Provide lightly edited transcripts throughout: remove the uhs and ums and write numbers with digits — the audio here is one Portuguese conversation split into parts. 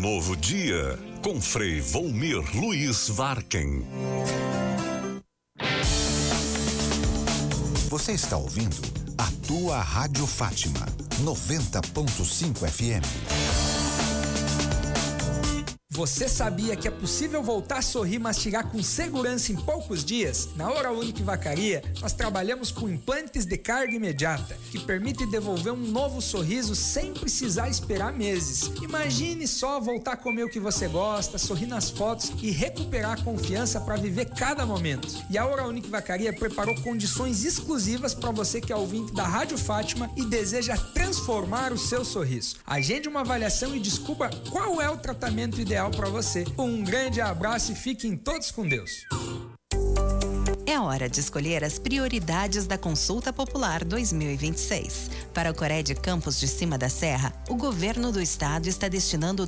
novo dia com Frei Volmir Luiz Varken. Você está ouvindo a tua Rádio Fátima 90.5 FM. Você sabia que é possível voltar a sorrir e mastigar com segurança em poucos dias? Na Oral Unique Vacaria, nós trabalhamos com implantes de carga imediata, que permite devolver um novo sorriso sem precisar esperar meses. Imagine só voltar a comer o que você gosta, sorrir nas fotos e recuperar a confiança para viver cada momento. E a Oral Unique Vacaria preparou condições exclusivas para você que é ouvinte da Rádio Fátima e deseja transformar o seu sorriso. Agende uma avaliação e descubra qual é o tratamento ideal para você. Um grande abraço e fiquem todos com Deus. É hora de escolher as prioridades da Consulta Popular 2026. Para o Cored Campos de Cima da Serra, o governo do estado está destinando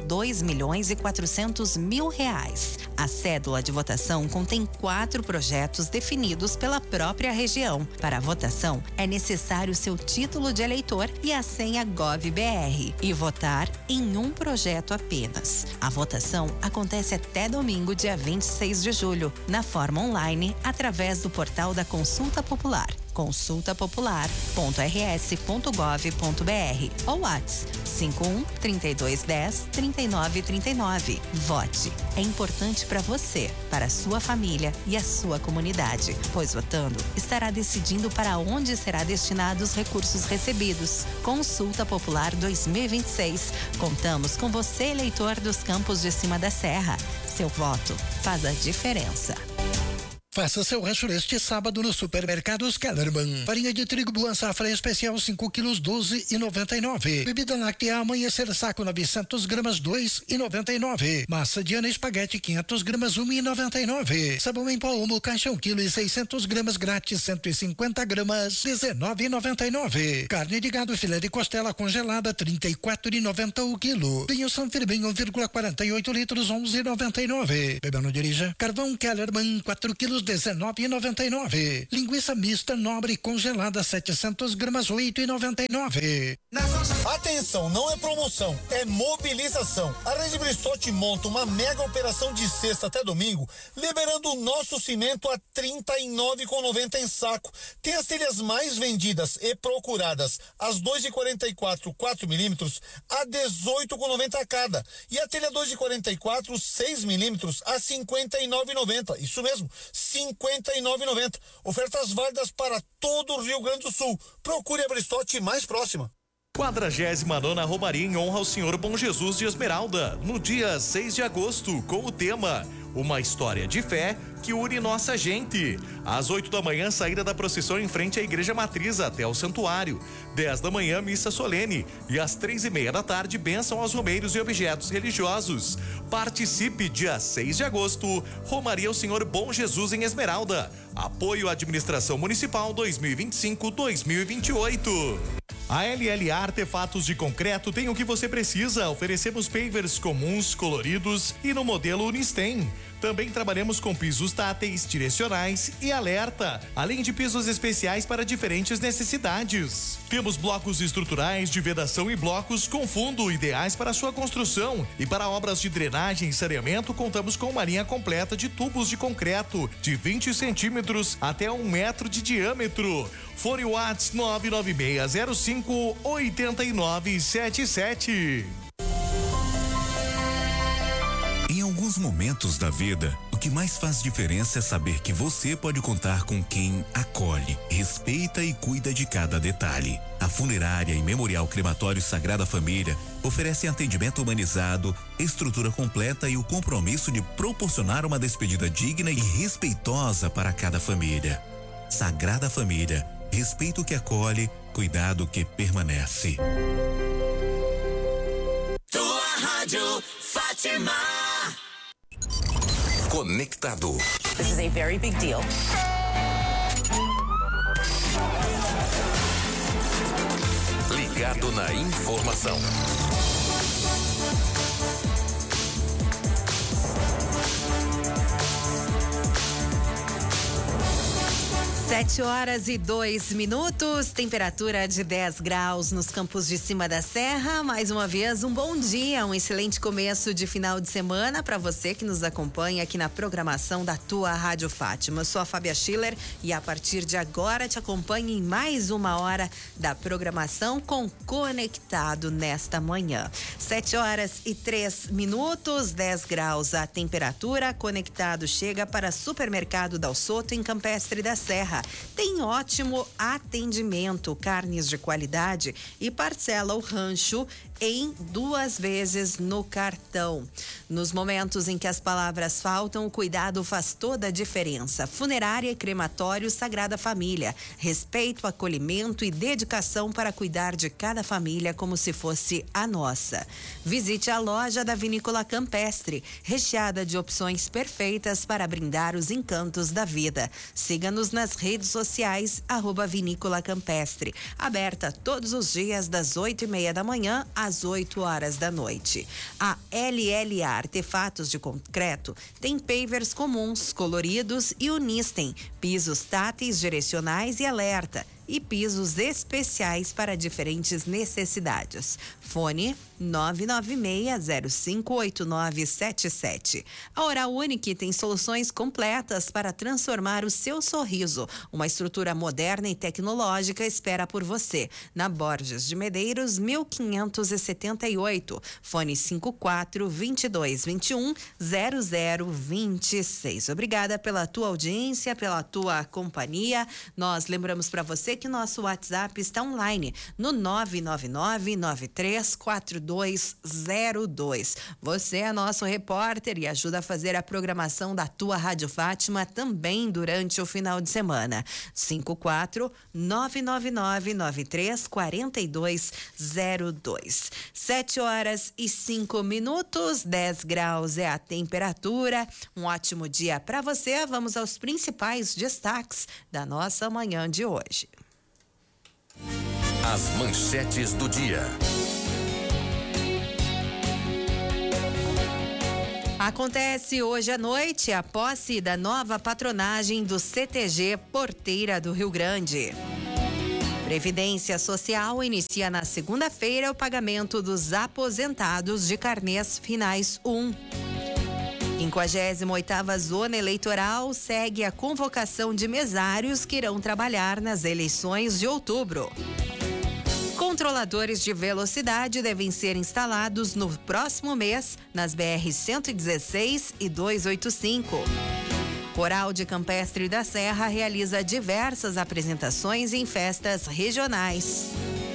R$2.400.000. A cédula de votação contém 4 projetos definidos pela própria região. Para a votação, é necessário seu título de eleitor e a senha GovBR e votar em um projeto apenas. A votação acontece até domingo, dia 26 de julho, na forma online, através do portal da Consulta Popular, consultapopular.rs.gov.br ou WhatsApp 51-3210-3939. Vote. É importante para você, para a sua família e a sua comunidade, pois votando estará decidindo para onde será destinados os recursos recebidos. Consulta Popular 2026. Contamos com você, eleitor dos Campos de Cima da Serra. Seu voto faz a diferença. Faça seu rancho neste sábado no Supermercados Kellerman. Farinha de trigo Boa Safra especial 5 quilos 12,99. Bebida láctea Amanhecer saco 900 gramas 2,99. Massa Diana espaguete 500 gramas 1,99. Sabão em pó Omo caixa 1 quilo e 600 gramas grátis 150 gramas 19,99. Carne de gado filé de costela congelada 34,90 o quilo. Vinho San Firmin 1,48 litros 11,99. Bebeu, não dirija. Carvão Kellerman 4 quilos 19,99. Linguiça mista nobre congelada 700 gramas 8,99. Atenção, não é promoção, é mobilização. A Rede Bristotti monta uma mega operação de sexta até domingo, liberando o nosso cimento a R$ 39,90 em saco. Tem as telhas mais vendidas e procuradas, as 2,44 4 milímetros a R$ 18,90 cada, e a telha 2,44 6 milímetros a R$ 59,90. Isso mesmo, R$ 59,90. Ofertas válidas para todo o Rio Grande do Sul. Procure a Bristotti mais próxima. 49ª Romaria em honra ao Senhor Bom Jesus de Esmeralda, no dia 6 de agosto, com o tema Uma História de Fé que une nossa gente. Às 8 da manhã, saída da procissão em frente à Igreja Matriz até o Santuário. 10 da manhã, missa solene. E às 3:30 da tarde, bênção aos romeiros e objetos religiosos. Participe dia 6 de agosto, Romaria ao Senhor Bom Jesus em Esmeralda. Apoio à Administração Municipal 2025-2028. A LLA Artefatos de Concreto tem o que você precisa. Oferecemos pavers comuns, coloridos e no modelo Unistem. Também trabalhamos com pisos táteis, direcionais e alerta, além de pisos especiais para diferentes necessidades. Temos blocos estruturais de vedação e blocos com fundo ideais para sua construção. E para obras de drenagem e saneamento, contamos com uma linha completa de tubos de concreto de 20 centímetros até 1 metro de diâmetro. Fone WhatsApp 99605-8977. Em alguns momentos da vida, o que mais faz diferença é saber que você pode contar com quem acolhe, respeita e cuida de cada detalhe. A Funerária e Memorial Crematório Sagrada Família oferecem atendimento humanizado, estrutura completa e o compromisso de proporcionar uma despedida digna e respeitosa para cada família. Sagrada Família, respeito que acolhe, cuidado que permanece. Tua Rádio Fátima. Conectado. This is a very big deal. Ligado na informação. 7h02, temperatura de 10 graus nos campos de cima da serra. Mais uma vez, um bom dia, um excelente começo de final de semana para você que nos acompanha aqui na programação da tua Rádio Fátima. Eu sou a Fábia Schiller e a partir de agora te acompanho em mais uma hora da programação com Conectado nesta manhã. 7h03, 10 graus a temperatura. Conectado chega para Supermercado Dal Soto em Campestre da Serra. Tem ótimo atendimento, carnes de qualidade e parcela o rancho em 2 vezes no cartão. Nos momentos em que as palavras faltam, o cuidado faz toda a diferença. Funerária e crematório Sagrada Família. Respeito, acolhimento e dedicação para cuidar de cada família como se fosse a nossa. Visite a loja da Vinícola Campestre, recheada de opções perfeitas para brindar os encantos da vida. Siga-nos nas redes sociais, @Vinícola Campestre. Aberta todos os dias das 8h30 da manhã às 8 horas da noite. A LLA Artefatos de Concreto tem pavers comuns, coloridos e Unistem, pisos táteis, direcionais e alerta e pisos especiais para diferentes necessidades. Fone 996058977. A Oral Unique tem soluções completas para transformar o seu sorriso. Uma estrutura moderna e tecnológica espera por você. Na Borges de Medeiros, 1578. Fone 54-2221-0026. Obrigada pela tua audiência, pela tua companhia. Nós lembramos para você que nosso WhatsApp está online no 999-934202. Você é nosso repórter e ajuda a fazer a programação da tua Rádio Fátima também durante o final de semana. 54-999-934202. 7h05, 10 graus é a temperatura. Um ótimo dia para você. Vamos aos principais destaques da nossa manhã de hoje. As manchetes do dia. Acontece hoje à noite a posse da nova patronagem do CTG Porteira do Rio Grande. Previdência Social inicia na segunda-feira o pagamento dos aposentados de carnês finais 1. 58ª Zona Eleitoral segue a convocação de mesários que irão trabalhar nas eleições de outubro. Controladores de velocidade devem ser instalados no próximo mês nas BR-116 e 285. Coral de Campestre da Serra realiza diversas apresentações em festas regionais.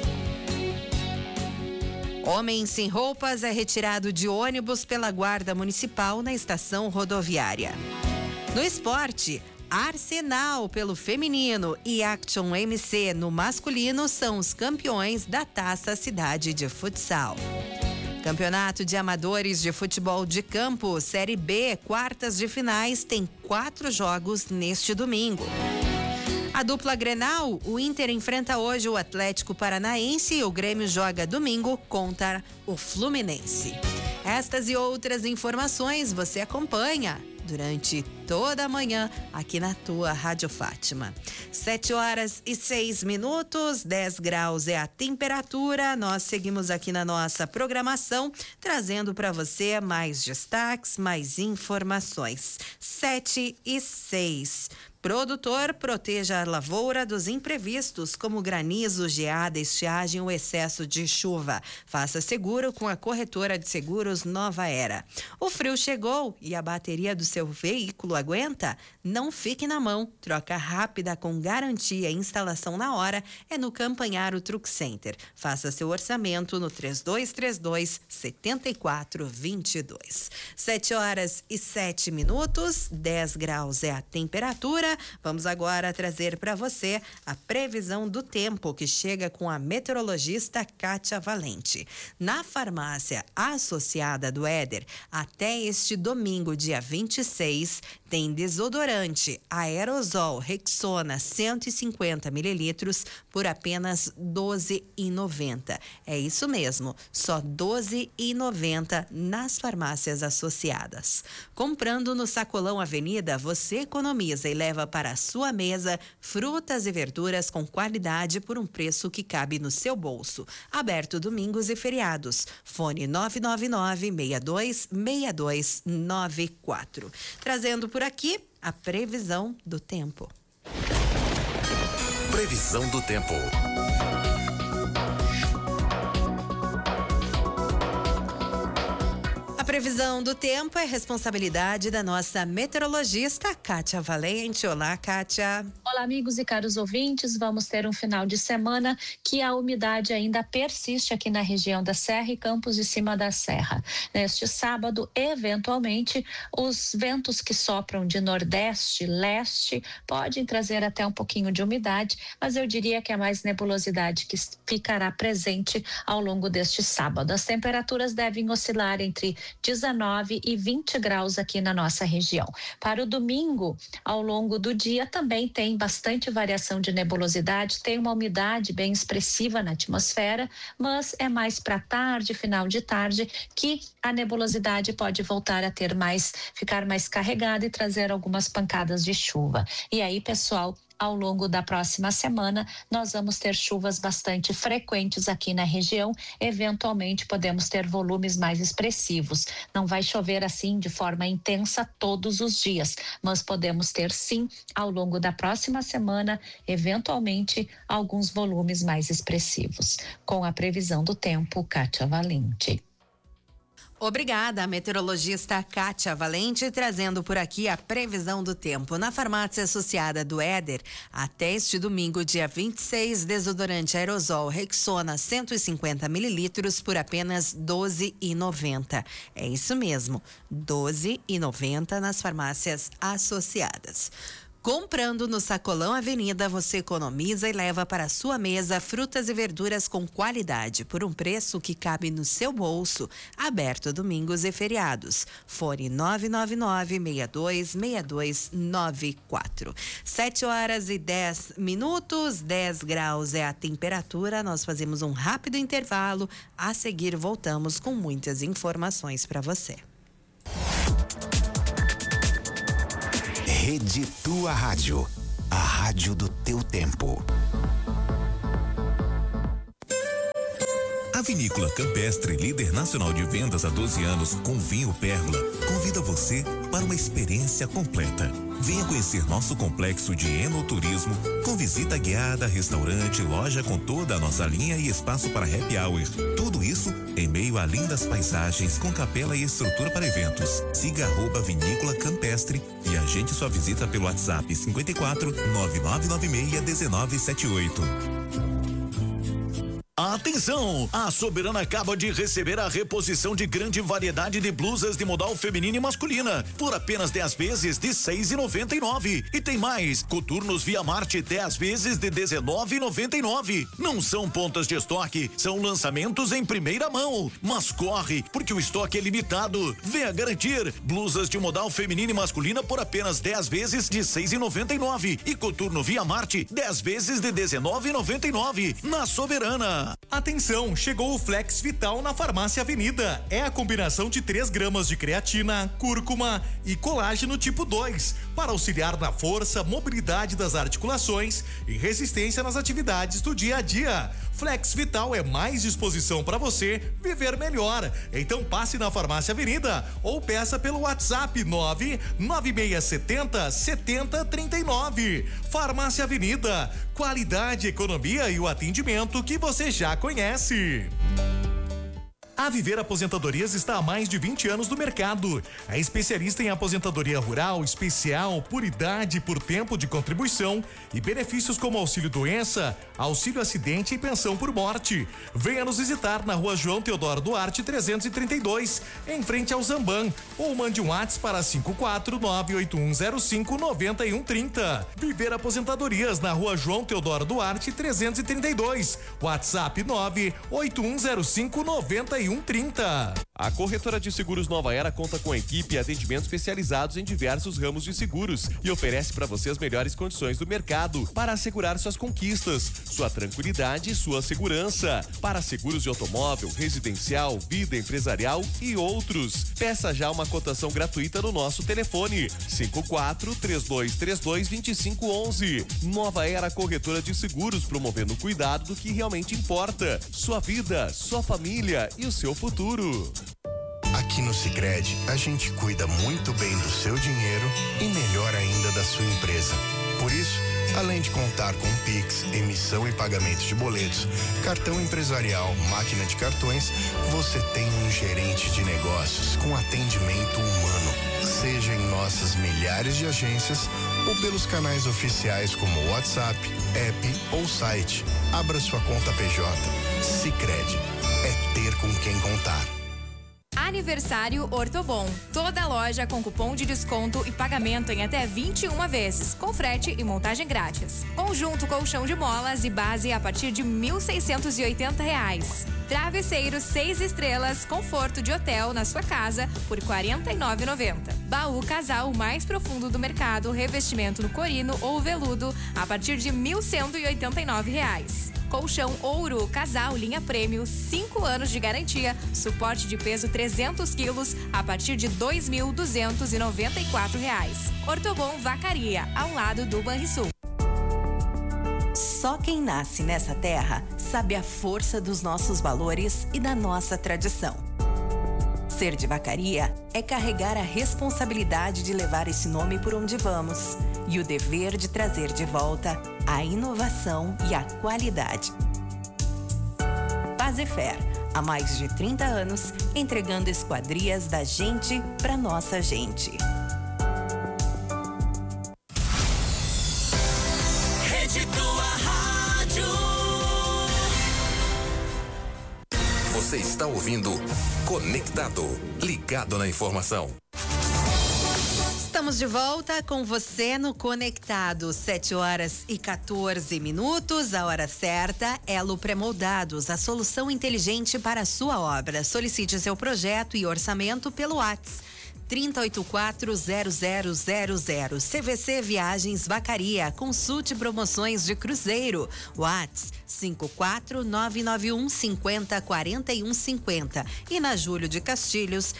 Homem sem roupas é retirado de ônibus pela Guarda Municipal na estação rodoviária. No esporte, Arsenal pelo feminino e Action MC no masculino são os campeões da Taça Cidade de Futsal. Campeonato de Amadores de Futebol de Campo, Série B, quartas de finais, tem 4 jogos neste domingo. A dupla Grenal, o Inter enfrenta hoje o Atlético Paranaense e o Grêmio joga domingo contra o Fluminense. Estas e outras informações você acompanha durante toda a manhã aqui na tua Rádio Fátima. 7h06, 10 graus é a temperatura. Nós seguimos aqui na nossa programação, trazendo para você mais destaques, mais informações. 7h06. Produtor, proteja a lavoura dos imprevistos, como granizo, geada, estiagem ou excesso de chuva. Faça seguro com a corretora de seguros Nova Era. O frio chegou e a bateria do seu veículo aguenta? Não fique na mão. Troca rápida com garantia e instalação na hora é no Campanharo Truck Center. Faça seu orçamento no 3232-7422. 7h07, 10 graus é a temperatura. Vamos agora trazer para você a previsão do tempo que chega com a meteorologista Kátia Valente. Na farmácia associada do Éder, até este domingo, dia 26, tem desodorante aerosol Rexona 150 mililitros por apenas R$ 12,90. É isso mesmo, só R$ 12,90 nas farmácias associadas. Comprando no Sacolão Avenida, você economiza e leva leva para a sua mesa frutas e verduras com qualidade por um preço que cabe no seu bolso. Aberto domingos e feriados. Fone 999-626294. Trazendo por aqui a previsão do tempo. Previsão do tempo. A previsão do tempo é responsabilidade da nossa meteorologista, Kátia Valente. Olá, Kátia. Olá, amigos e caros ouvintes. Vamos ter um final de semana que a umidade ainda persiste aqui na região da Serra e Campos de Cima da Serra. Neste sábado, eventualmente, os ventos que sopram de nordeste, leste, podem trazer até um pouquinho de umidade, mas eu diria que é mais nebulosidade que ficará presente ao longo deste sábado. As temperaturas devem oscilar entre 19 e 20 graus aqui na nossa região. Para o domingo, ao longo do dia, também tem bastante variação de nebulosidade, tem uma umidade bem expressiva na atmosfera, mas é mais para tarde, final de tarde, que a nebulosidade pode voltar a ficar mais carregada e trazer algumas pancadas de chuva. E aí, pessoal, ao longo da próxima semana, nós vamos ter chuvas bastante frequentes aqui na região. Eventualmente, podemos ter volumes mais expressivos. Não vai chover assim de forma intensa todos os dias, mas podemos ter sim, ao longo da próxima semana, eventualmente, alguns volumes mais expressivos. Com a previsão do tempo, Kátia Valente. Obrigada, a meteorologista Kátia Valente, trazendo por aqui a previsão do tempo. Na farmácia associada do Éder, até este domingo, dia 26, desodorante aerosol Rexona 150 mililitros por apenas R$ 12,90. É isso mesmo, R$ 12,90 nas farmácias associadas. Comprando no Sacolão Avenida, você economiza e leva para a sua mesa frutas e verduras com qualidade, por um preço que cabe no seu bolso. Aberto domingos e feriados. Fone 999-626294. 7h10, 10 graus é a temperatura. Nós fazemos um rápido intervalo. A seguir, voltamos com muitas informações para você. Rede Tua Rádio, a rádio do teu tempo. A Vinícola Campestre, líder nacional de vendas há 12 anos com vinho Pérola, convida você para uma experiência completa. Venha conhecer nosso complexo de enoturismo, com visita guiada, restaurante, loja com toda a nossa linha e espaço para happy hour. Tudo isso em meio a lindas paisagens com capela e estrutura para eventos. Siga @Vinícola Campestre e agende sua visita pelo WhatsApp 54 9996 1978. Atenção! A Soberana acaba de receber a reposição de grande variedade de blusas de modal feminina e masculina por apenas 10 vezes de R$ 6,99. E tem mais, coturnos Via Marte 10 vezes de R$ 19,99. Não são pontas de estoque, são lançamentos em primeira mão. Mas corre, porque o estoque é limitado. Venha garantir blusas de modal feminina e masculina por apenas 10 vezes de R$ 6,99 e coturno Via Marte 10 vezes de R$ 19,99 na Soberana. Atenção, chegou o Flex Vital na Farmácia Avenida. É a combinação de 3 gramas de creatina, cúrcuma e colágeno tipo 2 para auxiliar na força, mobilidade das articulações e resistência nas atividades do dia a dia. Flex Vital é mais disposição para você viver melhor. Então passe na Farmácia Avenida ou peça pelo WhatsApp 99670 7039. Farmácia Avenida, qualidade, economia e o atendimento que você já conhece. A Viver Aposentadorias está há mais de 20 anos no mercado. É especialista em aposentadoria rural, especial, por idade, por tempo de contribuição e benefícios como auxílio doença, auxílio acidente e pensão por morte. Venha nos visitar na Rua João Teodoro Duarte 332, em frente ao Zamban, ou mande um WhatsApp para 54981059130. Viver Aposentadorias na Rua João Teodoro Duarte 332, WhatsApp 981059130. A corretora de seguros Nova Era conta com equipe e atendimento especializados em diversos ramos de seguros e oferece para você as melhores condições do mercado para assegurar suas conquistas, sua tranquilidade e sua segurança. Para seguros de automóvel, residencial, vida empresarial e outros. Peça já uma cotação gratuita no nosso telefone 54-3232-2511. Nova Era Corretora de Seguros, promovendo o cuidado do que realmente importa. Sua vida, sua família e o seu futuro. Aqui no Sicredi, a gente cuida muito bem do seu dinheiro e melhor ainda da sua empresa. Por isso, além de contar com Pix, emissão e pagamento de boletos, cartão empresarial, máquina de cartões, você tem um gerente de negócios com atendimento humano. Seja em nossas milhares de agências ou pelos canais oficiais como WhatsApp, app ou site. Abra sua conta PJ. Sicredi. É ter com quem contar. Aniversário Ortobon. Toda loja com cupom de desconto e pagamento em até 21 vezes, com frete e montagem grátis. Conjunto colchão de molas e base a partir de R$ 1.680. Travesseiros 6 estrelas, conforto de hotel na sua casa por R$ 49,90. Baú casal mais profundo do mercado, revestimento no corino ou veludo a partir de R$ 1.189. Colchão ouro, casal, linha prêmio, 5 anos de garantia, suporte de peso 300 quilos a partir de R$ 2.294. Ortobon Vacaria, ao lado do Banrisul. Só quem nasce nessa terra sabe a força dos nossos valores e da nossa tradição. Ser de Vacaria é carregar a responsabilidade de levar esse nome por onde vamos e o dever de trazer de volta a inovação e a qualidade. Fazefer, há mais de 30 anos, entregando esquadrias da gente para nossa gente. Rede Tua Rádio. Você está ouvindo Conectado, ligado na informação. Estamos de volta com você no Conectado, 7h14. A hora certa, Elo Pré-Moldados, a solução inteligente para a sua obra. Solicite seu projeto e orçamento pelo WhatsApp 3084-0000. CVC Viagens Vacaria. Consulte promoções de cruzeiro. WhatsApp 54991504150. E na Júlio de Castilhos,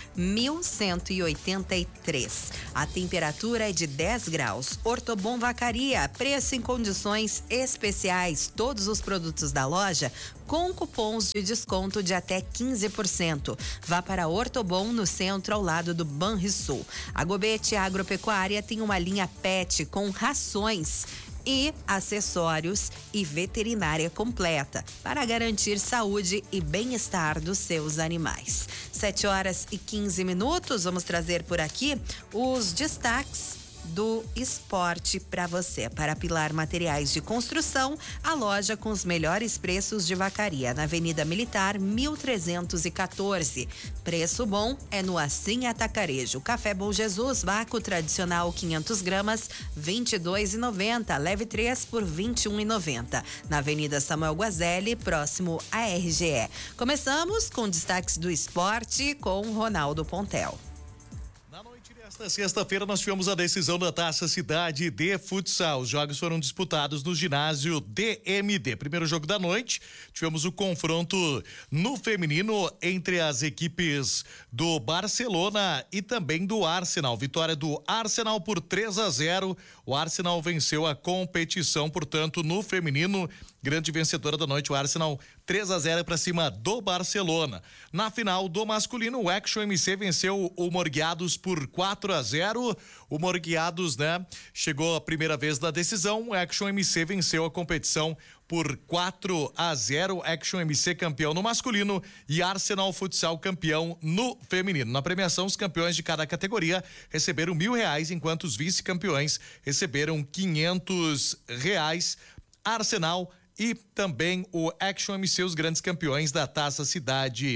1183. A temperatura é de 10 graus. Ortobon Vacaria. Preço em condições especiais. Todos os produtos da loja com cupons de desconto de até 15%. Vá para Ortobon, no centro, ao lado do Banrisul. A Gobete Agropecuária tem uma linha PET com rações e acessórios e veterinária completa para garantir saúde e bem-estar dos seus animais. 7h15. Vamos trazer por aqui os destaques do esporte para você. Para Pilar Materiais de Construção, a loja com os melhores preços de Vacaria, na Avenida Militar 1314. Preço bom é no Assim Atacarejo. Café Bom Jesus, vácuo tradicional 500 gramas, R$22,90. Leve 3 por R$21,90. Na Avenida Samuel Guazelli, próximo à RGE. Começamos com destaques do esporte com Ronaldo Pontel. Nesta sexta-feira nós tivemos a decisão da Taça Cidade de Futsal. Os jogos foram disputados no ginásio DMD. Primeiro jogo da noite, tivemos o confronto no feminino entre as equipes do Barcelona e também do Arsenal. Vitória do Arsenal por 3-0. O Arsenal venceu a competição, portanto, no feminino. Grande vencedora da noite, o Arsenal 3-0 para cima do Barcelona. Na final do masculino, o Action MC venceu o Morgueados por 4-0. O Morgueados, chegou a primeira vez na decisão. O Action MC venceu a competição por 4-0. Action MC campeão no masculino e Arsenal Futsal campeão no feminino. Na premiação, os campeões de cada categoria receberam R$1.000, enquanto os vice-campeões receberam R$500. Arsenal e também o Action MC, os grandes campeões da Taça Cidade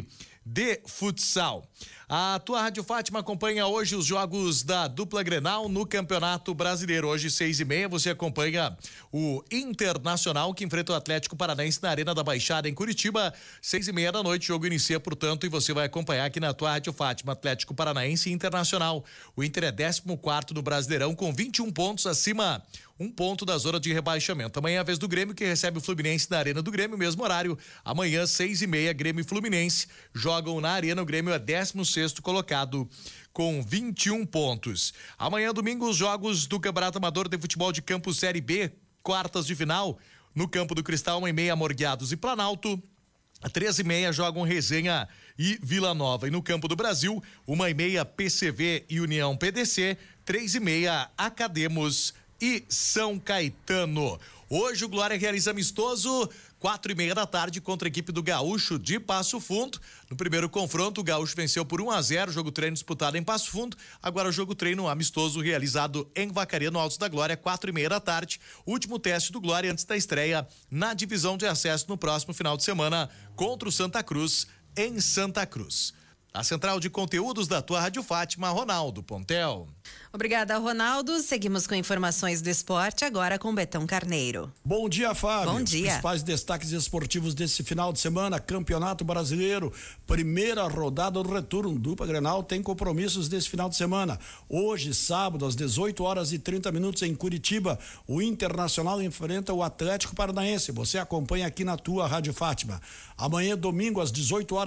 de futsal. A tua Rádio Fátima acompanha hoje os jogos da dupla Grenal no Campeonato Brasileiro. Hoje, 6h30, você acompanha o Internacional, que enfrenta o Atlético Paranaense na Arena da Baixada, em Curitiba. 6h30 da noite, o jogo inicia, portanto, e você vai acompanhar aqui na tua Rádio Fátima, Atlético Paranaense e Internacional. O Inter é 14º no Brasileirão, com 21 pontos acima, 1 ponto da zona de rebaixamento. Amanhã é a vez do Grêmio, que recebe o Fluminense na Arena do Grêmio, mesmo horário. Amanhã, 6h30, Grêmio e Fluminense jogam na Arena. O Grêmio é 16º colocado com 21 pontos. Amanhã, domingo, os jogos do Campeonato Amador de Futebol de Campo Série B, quartas de final, no Campo do Cristal, 1h30, Morgueados e Planalto. Às 13h30 jogam Resenha e Vila Nova. E no Campo do Brasil, 1h30, PCV e União PDC, 3h30, Academos e São Caetano. Hoje o Glória realiza amistoso, 4h30 da tarde, contra a equipe do Gaúcho de Passo Fundo. No primeiro confronto, o Gaúcho venceu por 1-0, jogo treino disputado em Passo Fundo. Agora o jogo treino amistoso realizado em Vacaria, no Altos da Glória, 4h30 da tarde. Último teste do Glória antes da estreia na divisão de acesso no próximo final de semana contra o Santa Cruz, em Santa Cruz. A central de conteúdos da tua Rádio Fátima, Ronaldo Pontel. Obrigada, Ronaldo. Seguimos com informações do esporte, agora com Betão Carneiro. Bom dia, Fábio. Bom dia. Principais destaques esportivos desse final de semana: Campeonato Brasileiro, primeira rodada do retorno. Dupla Grenal tem compromissos desse final de semana. Hoje, sábado, às 18h30 em Curitiba, o Internacional enfrenta o Atlético Paranaense. Você acompanha aqui na tua Rádio Fátima. Amanhã, domingo, às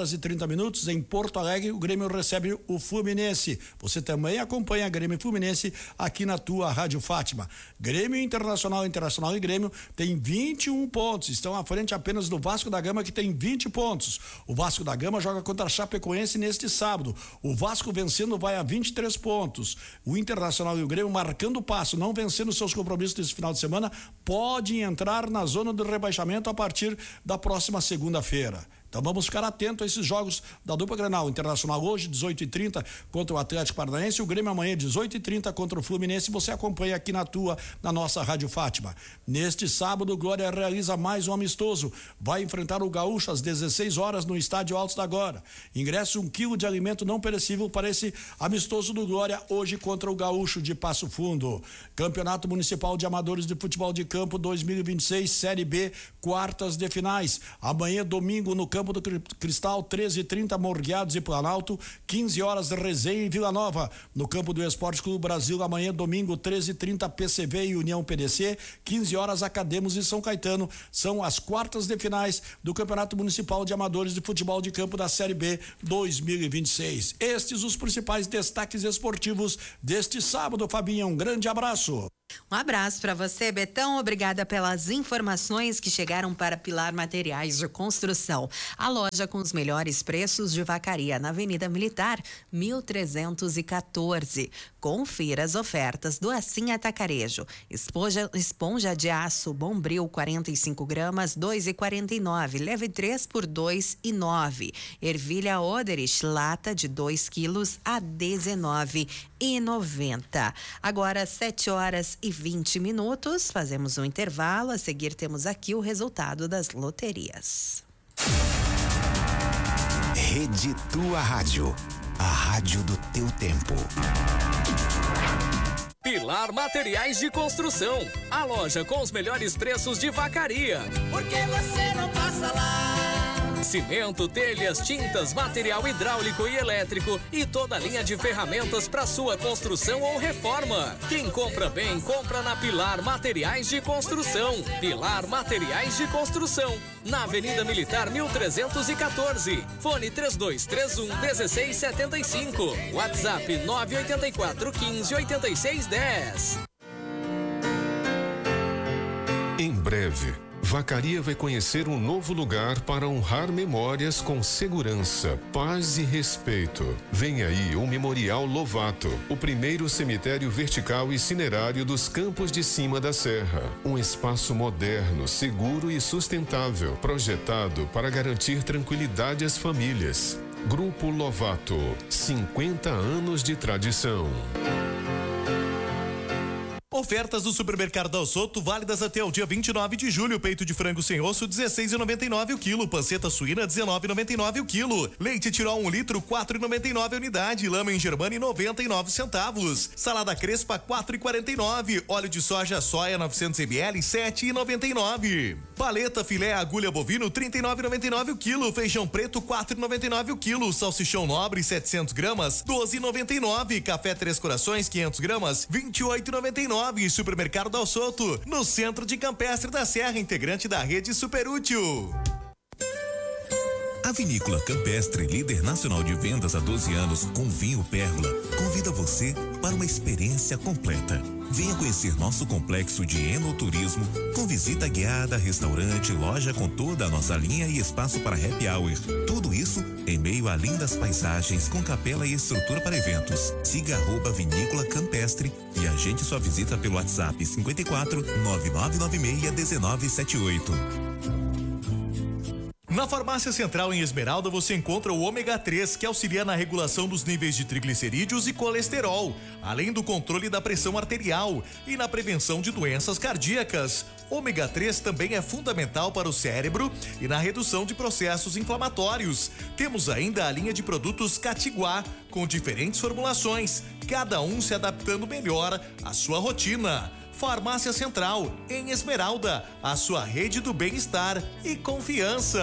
18h30 em Porto Alegre, o Grêmio recebe o Fluminense. Você também acompanha Grêmio e Fluminense aqui na tua Rádio Fátima. Grêmio Internacional e Grêmio tem 21 pontos, estão à frente apenas do Vasco da Gama, que tem 20 pontos. O Vasco da Gama joga contra a Chapecoense neste sábado. O Vasco vencendo vai a 23 pontos. O Internacional e o Grêmio marcando o passo, não vencendo seus compromissos desse final de semana, podem entrar na zona do rebaixamento a partir da próxima segunda-feira. Então vamos ficar atentos a esses jogos da dupla Grenal. Internacional hoje, 18h30 contra o Atlético Paranaense. O Grêmio amanhã, 18h30 contra o Fluminense. Você acompanha aqui na nossa Rádio Fátima. Neste sábado, o Glória realiza mais um amistoso. Vai enfrentar o Gaúcho às 16h no Estádio Altos da Glória. Ingresso 1 quilo de alimento não perecível para esse amistoso do Glória, hoje contra o Gaúcho de Passo Fundo. Campeonato Municipal de Amadores de Futebol de Campo 2026, Série B, quartas de finais. Amanhã, domingo, no Campo do Cristal, 13h30, Morgueados e Planalto, 15h, Resenha e Vila Nova. No Campo do Esporte Clube Brasil, amanhã, domingo, 13h30, PCV e União PDC, 15h, Academos e São Caetano. São as quartas de finais do Campeonato Municipal de Amadores de Futebol de Campo da Série B 2026. Estes os principais destaques esportivos deste sábado, Fabinha. Um grande abraço. Um abraço para você, Betão. Obrigada pelas informações que chegaram para Pilar Materiais de Construção. A loja com os melhores preços de Vacaria, na Avenida Militar, 1314. Confira as ofertas do Assim Atacarejo. Esponja de aço Bombril, 45 gramas, 2,49. Leve 3 por 2,9. Ervilha Oderich, lata de 2 quilos, a 19,90. Agora, 7h20. Fazemos um intervalo. A seguir, temos aqui o resultado das loterias. Rede Tua Rádio. A rádio do teu tempo. Pilar Materiais de Construção. A loja com os melhores preços de Vacaria. Por que você não passa lá? Cimento, telhas, tintas, material hidráulico e elétrico e toda a linha de ferramentas para sua construção ou reforma. Quem compra bem, compra na Pilar Materiais de Construção. Pilar Materiais de Construção, na Avenida Militar 1314. Fone 3231-1675. WhatsApp 984-15-8610. Em breve, Vacaria vai conhecer um novo lugar para honrar memórias com segurança, paz e respeito. Vem aí o Memorial Lovato, o primeiro cemitério vertical e cinerário dos Campos de Cima da Serra. Um espaço moderno, seguro e sustentável, projetado para garantir tranquilidade às famílias. Grupo Lovato, 50 anos de tradição. Ofertas do Supermercado Dal Soto válidas até o dia 29 de julho. Peito de frango sem osso, 16,99 o quilo. Panceta suína, 19,99 o quilo. Leite Tirol 1 litro, 4,99 a unidade. Lama em Germani, 99 centavos. Salada Crespa, 4,49. Óleo de soja Soia 900 ml, 7,99. Paleta filé agulha bovino, 39,99 o quilo. Feijão preto, 4,99 o quilo. Salsichão nobre, 700 gramas, 12,99. Café Três Corações, 500 gramas, 28,99. Supermercado Dal Soto, no centro de Campestre da Serra, integrante da rede Superútil. A Vinícola Campestre, líder nacional de vendas há 12 anos com vinho Pérgola, convida você para uma experiência completa. Venha conhecer nosso complexo de enoturismo, com visita guiada, restaurante, loja com toda a nossa linha e espaço para happy hour. Tudo isso em meio a lindas paisagens, com capela e estrutura para eventos. Siga @Vinícola Campestre e agende sua visita pelo WhatsApp 54 9996 1978. Na Farmácia Central em Esmeralda você encontra o ômega 3, que auxilia na regulação dos níveis de triglicerídeos e colesterol, além do controle da pressão arterial e na prevenção de doenças cardíacas. Ômega 3 também é fundamental para o cérebro e na redução de processos inflamatórios. Temos ainda a linha de produtos Catiguá, com diferentes formulações, cada um se adaptando melhor à sua rotina. Farmácia Central, em Esmeralda, a sua rede do bem-estar e confiança.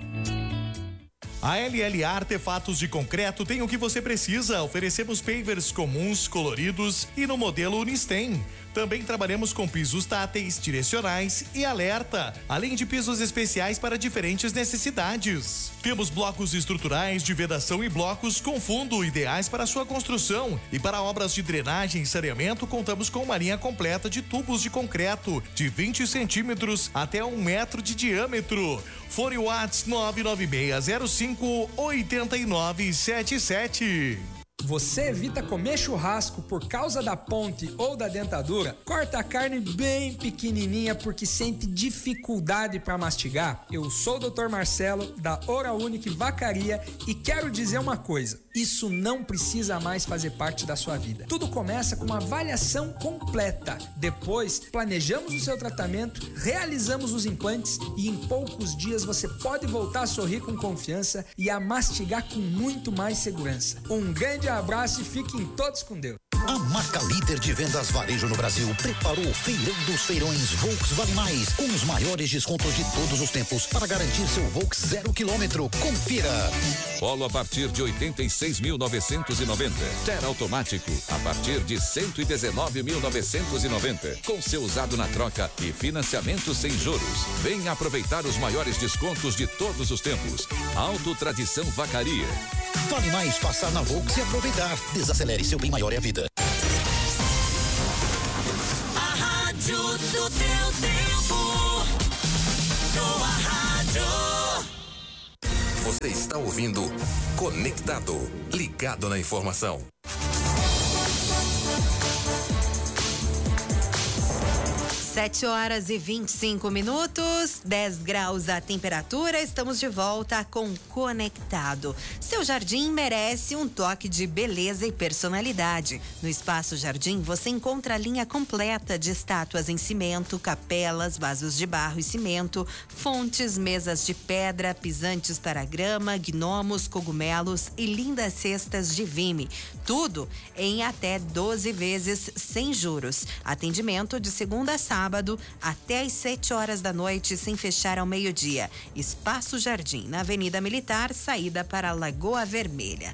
A LLA Artefatos de Concreto tem o que você precisa. Oferecemos pavers comuns, coloridos e no modelo Unistem. Também trabalhamos com pisos táteis, direcionais e alerta, além de pisos especiais para diferentes necessidades. Temos blocos estruturais de vedação e blocos com fundo, ideais para sua construção. E para obras de drenagem e saneamento, contamos com uma linha completa de tubos de concreto de 20 centímetros até 1 metro de diâmetro. Fone WhatsApp 996058977. Você evita comer churrasco por causa da ponte ou da dentadura? Corta a carne bem pequenininha porque sente dificuldade para mastigar? Eu sou o Dr. Marcelo, da Oral Unique Vacaria, e quero dizer uma coisa: isso não precisa mais fazer parte da sua vida. Tudo começa com uma avaliação completa. Depois, planejamos o seu tratamento, realizamos os implantes e em poucos dias você pode voltar a sorrir com confiança e a mastigar com muito mais segurança. Um grande abraço e fiquem todos com Deus. A marca líder de vendas varejo no Brasil preparou o Feirão dos Feirões Volks Vale Mais, com os maiores descontos de todos os tempos para garantir seu Volks 0 km. Confira. Polo a partir de 86.990. Ter automático a partir de 119.990. Com seu usado na troca e financiamento sem juros. Venha aproveitar os maiores descontos de todos os tempos. Auto Tradição Vacaria. Vale mais passar na Volks e aproveitar. Desacelere, seu bem maior é a vida. A rádio do teu tempo. Tua rádio. Você está ouvindo Conectado, ligado na informação. 7h25, 10 graus a temperatura, estamos de volta com Conectado. Seu jardim merece um toque de beleza e personalidade. No Espaço Jardim você encontra a linha completa de estátuas em cimento, capelas, vasos de barro e cimento, fontes, mesas de pedra, pisantes para grama, gnomos, cogumelos e lindas cestas de vime. Tudo em até 12 vezes sem juros. Atendimento de segunda a sábado até às 7 horas da noite, sem fechar ao meio-dia. Espaço Jardim, na Avenida Militar, saída para Lagoa Vermelha.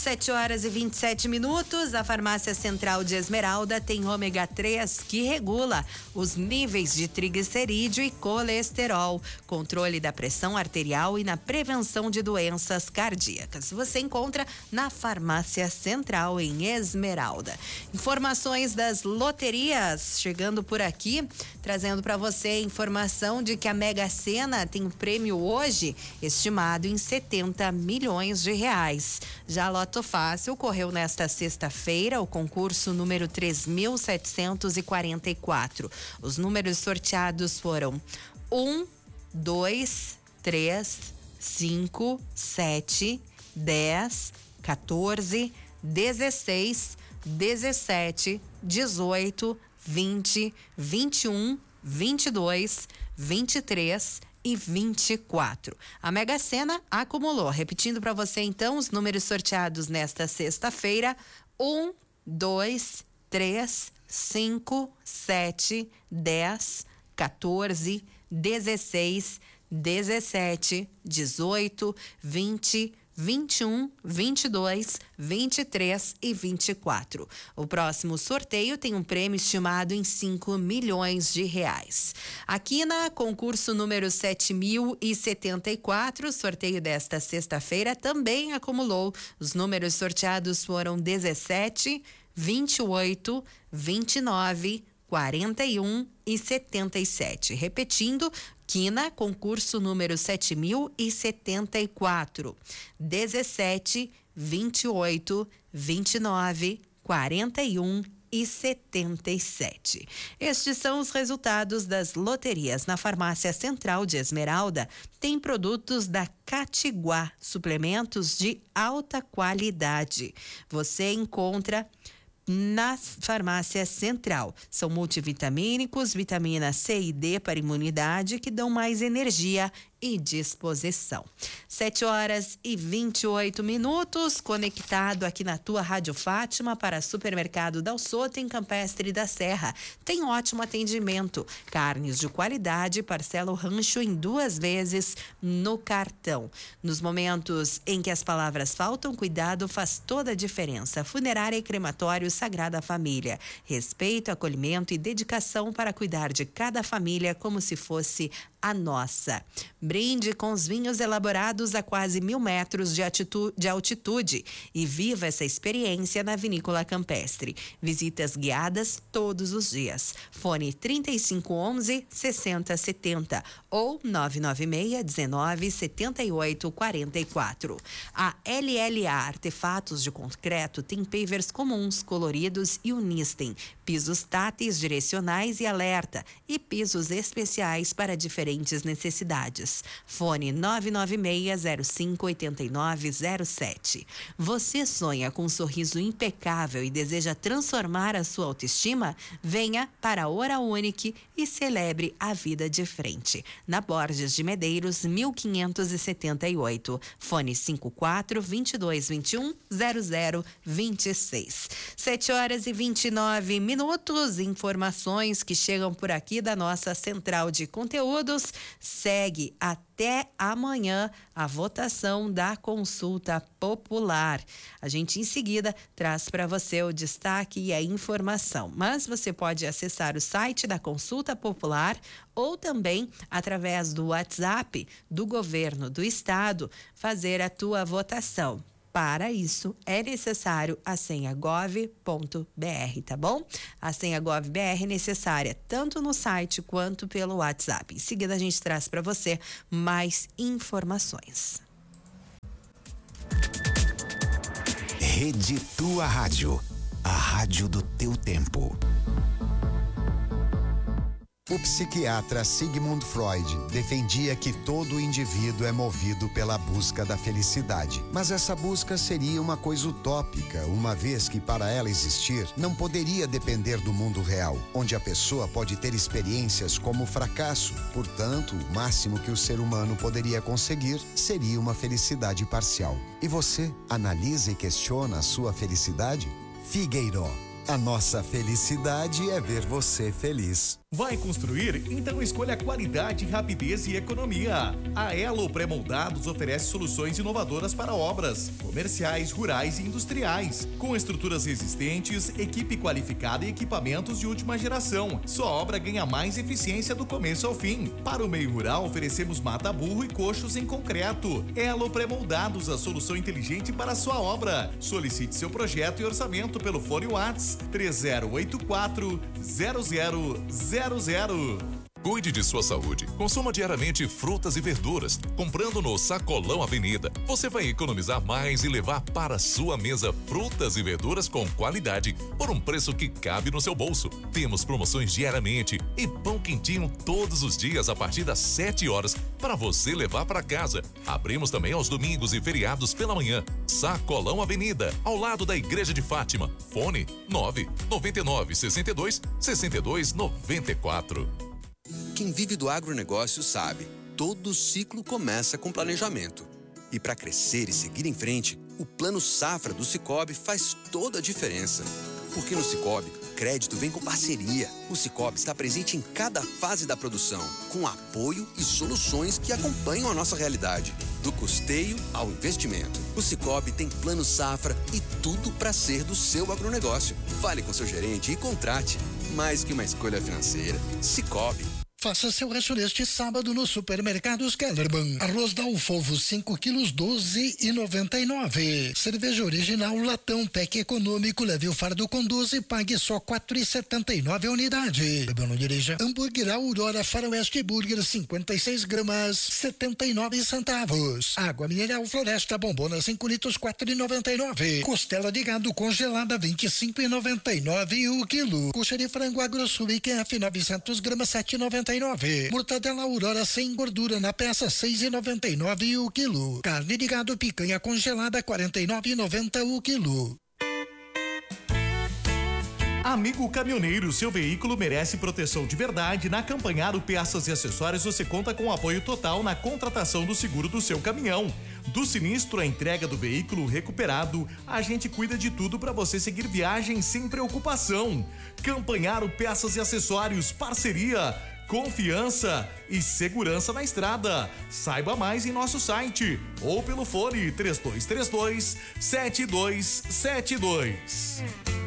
7h27. A Farmácia Central de Esmeralda tem ômega 3 que regula os níveis de triglicerídeo e colesterol, controle da pressão arterial e na prevenção de doenças cardíacas. Você encontra na Farmácia Central em Esmeralda. Informações das loterias chegando por aqui, trazendo para você a informação de que a Mega Sena tem um prêmio hoje estimado em 70 milhões de reais. Já a Loto Fácil ocorreu nesta sexta-feira o concurso número 3.744. Os números sorteados foram 1, 2, 3, 5, 7, 10, 14, 16, 17, 18, 20, 21, 22, 23 e 24. A Mega Sena acumulou. Repetindo para você então os números sorteados nesta sexta-feira: 1, 2, 3, 5, 7, 10, 14, 16, 17, 18, 20, 21, 22, 23 e 24. O próximo sorteio tem um prêmio estimado em 5 milhões de reais. Aqui na concurso número 7074, sorteio desta sexta-feira também acumulou. Os números sorteados foram 17, 28, 29, 41 e 77. Repetindo, Quina, concurso número 7074, 17, 28, 29, 41 e 77. Estes são os resultados das loterias. Na Farmácia Central de Esmeralda tem produtos da Catiguá, suplementos de alta qualidade. Você encontra na Farmácia Central. São multivitamínicos, vitamina C e D para imunidade, que dão mais energia e disposição. 7h28, conectado aqui na tua Rádio Fátima para Supermercado Dal Soto, em Campestre da Serra. Tem ótimo atendimento, carnes de qualidade, parcela o rancho em 2 vezes no cartão. Nos momentos em que as palavras faltam, cuidado faz toda a diferença. Funerária e crematório Sagrada Família. Respeito, acolhimento e dedicação para cuidar de cada família como se fosse a nossa. Brinde com os vinhos elaborados a quase 1000 metros de altitude e viva essa experiência na Vinícola Campestre. Visitas guiadas todos os dias. Fone 3511-6070 ou 996-197844. A LLA Artefatos de Concreto tem pavers comuns, coloridos e Unistem, pisos táteis direcionais e alerta e pisos especiais para diferentes necessidades. Fone 996058907. Você sonha com um sorriso impecável e deseja transformar a sua autoestima? Venha para a Hora Unique e celebre a vida de frente. Na Borges de Medeiros, 1578. Fone 54-2221-0026. 7h29. Informações que chegam por aqui da nossa central de conteúdos. Segue até amanhã a votação da consulta popular. A gente em seguida traz para você o destaque e a informação, mas você pode acessar o site da consulta popular ou também através do WhatsApp do governo do estado fazer a tua votação. Para isso, é necessário a senha gov.br, tá bom? A senha gov.br é necessária tanto no site quanto pelo WhatsApp. Em seguida, a gente traz para você mais informações. Rede Tua Rádio, a rádio do teu tempo. O psiquiatra Sigmund Freud defendia que todo indivíduo é movido pela busca da felicidade. Mas essa busca seria uma coisa utópica, uma vez que para ela existir, não poderia depender do mundo real, onde a pessoa pode ter experiências como fracasso. Portanto, o máximo que o ser humano poderia conseguir seria uma felicidade parcial. E você, analisa e questiona a sua felicidade? Figueiró. A nossa felicidade é ver você feliz. Vai construir? Então escolha qualidade, rapidez e economia. A Elo Pré-Moldados oferece soluções inovadoras para obras comerciais, rurais e industriais, com estruturas resistentes, equipe qualificada e equipamentos de última geração. Sua obra ganha mais eficiência do começo ao fim. Para o meio rural, oferecemos mata-burro e coxos em concreto. Elo Pré-Moldados, a solução inteligente para a sua obra. Solicite seu projeto e orçamento pelo fone WhatsApp 3084 0000. Cuide de sua saúde. Consuma diariamente frutas e verduras. Comprando no Sacolão Avenida, você vai economizar mais e levar para sua mesa frutas e verduras com qualidade por um preço que cabe no seu bolso. Temos promoções diariamente e pão quentinho todos os dias a partir das 7 horas para você levar para casa. Abrimos também aos domingos e feriados pela manhã. Sacolão Avenida, ao lado da Igreja de Fátima. Fone 999 62 62 94. Quem vive do agronegócio sabe, todo ciclo começa com planejamento. E para crescer e seguir em frente, o Plano Safra do Sicoob faz toda a diferença. Porque no Sicoob, crédito vem com parceria. O Sicoob está presente em cada fase da produção, com apoio e soluções que acompanham a nossa realidade, do custeio ao investimento. O Sicoob tem Plano Safra e tudo para ser do seu agronegócio. Fale com seu gerente e contrate. Mais que uma escolha financeira, Sicoob. Faça seu rancho neste sábado no Supermercados Kellerman. Arroz Dalfofo 5 quilos 12,99. Cerveja original latão PEC econômico, leve o fardo com 12, pague só 4,79 a unidade. Bebeu, não dirija. Hambúrguer Aurora Faroeste Burger 56 gramas 79 centavos. Água mineral Floresta Bombona 5 litros 4,99. Costela de gado congelada 25,99 o quilo. Coxa de frango AgroSul IQF 900 gramas 7,99. Mortadela Aurora sem gordura na peça 6,99 o quilo. Carne de gado picanha congelada 49,90 o quilo. Amigo caminhoneiro, seu veículo merece proteção de verdade. Na Campanharo Peças e Acessórios você conta com apoio total na contratação do seguro do seu caminhão. Do sinistro à entrega do veículo recuperado, a gente cuida de tudo para você seguir viagem sem preocupação. Campanharo Peças e Acessórios, parceria, confiança e segurança na estrada. Saiba mais em nosso site ou pelo fone 3232-7272.